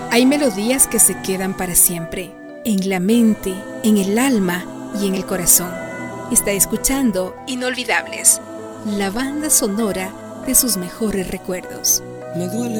Hay melodías que se quedan para siempre, en la mente, en el alma y en el corazón. Está escuchando Inolvidables, la banda sonora de sus mejores recuerdos. Me duele